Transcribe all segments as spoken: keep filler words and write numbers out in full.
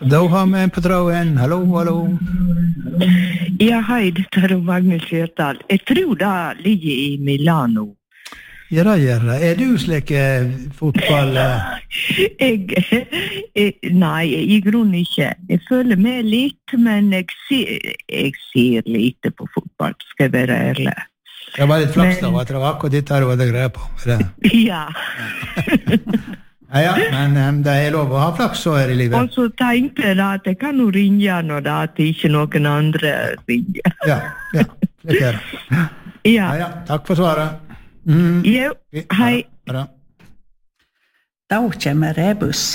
Da har vi en på tråden. Hallo, hallo. Ja, hei, dette er Magnus Kjørtal. Jeg tror det ligger i Milano. Ja, det gjør det. Er du slik eh, fotball? Eh? Jeg, jeg, nei, i grunnen ikke. Jeg føler med litt, men jeg ser, jeg ser lite på fotball, skal jeg være ærlig. Det var litt flaks da, at det var akkurat ditt her du hadde greie på. Det. Ja. Ja, ja, men um, det er lov å ha flaks så her i livet. Og så tenkte jeg at jeg kan jo ringe når det at ikke noen andre ringer. Ja, ja, det er det. Ja. Ja, ja, takk for svaret. Mm. Jo, hei. Ja, da kommer Rebus.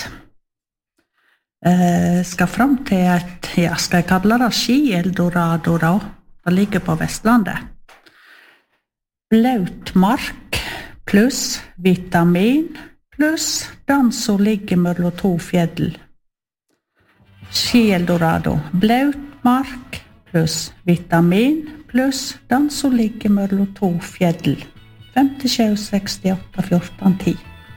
Eh, skal frem til et, ja, skal jeg kalle det Ski-Eldorado da? Det ligger på Vestlandet. Blaut mark pluss vitamin pluss den som ligger mellom to fjell. Ski-Eldorado. Blaut mark pluss vitamin pluss den som ligger mellom to fjell. femtisju sekstiåtte fjorten ti.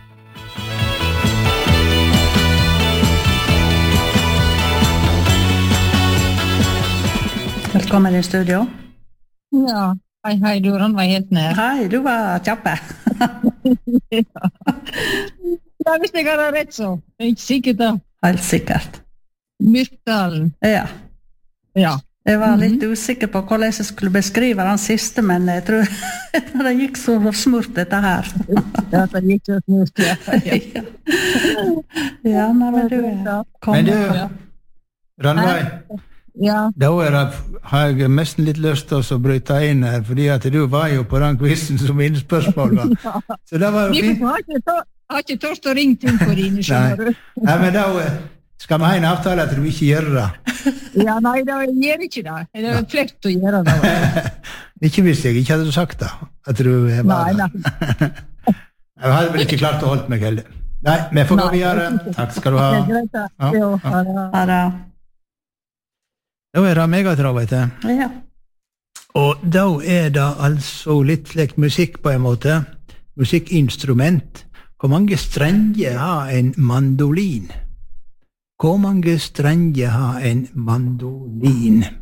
Velkommen i studio. Ja, hei, hei, du var helt nær. Hei, du var kjappe. Ja. Ja, hvis jeg har rett så. Det er ikke sikkert da. Helt sikkert. Myrkdalen. Ja. Ja. Jeg var litt mm-hmm. usikker på hvordan jeg skulle beskrive den siste, men jeg tror det gikk så smurt dette her. Ja, det gikk så smurt, ja. Ja, ja nei, men du kom. Men du, Rannveig, ja. da er det, har jeg nesten litt lyst til å bryte inn her, fordi at du var jo på den quizen som innspørsmål var. Ja. Så det var jo fint. Jeg har ikke tørst å ringe til for dine, skjønner du. Nei, men da skal vi ha en avtale at du ikke gjør det. Ja, nei, da gjør ikke det. Det er flekt å gjøre det. Ikke hvis jeg ikke hadde sagt det, at du var nei, det. Nei. Jeg hadde vel ikke klart å holde meg heller. Nei, vi får gå videre. Takk skal du ha. Ja, ja. Ha det. Da er det megatrav, vet du. Ja. Og da er det altså litt slik musikk på en måte. Musikkinstrument. Hvor mange strenger har en mandolin? Hvor mange strenger har en mandolin?